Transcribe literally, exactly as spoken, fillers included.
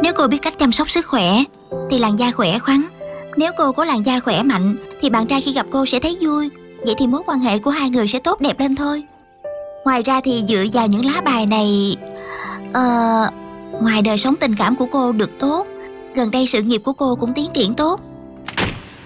Nếu cô biết cách chăm sóc sức khỏe thì làn da khỏe khoắn. Nếu cô có làn da khỏe mạnh thì bạn trai khi gặp cô sẽ thấy vui. Vậy thì mối quan hệ của hai người sẽ tốt đẹp lên thôi. Ngoài ra thì dựa vào những lá bài này, Ờ... ngoài đời sống tình cảm của cô được tốt, gần đây sự nghiệp của cô cũng tiến triển tốt.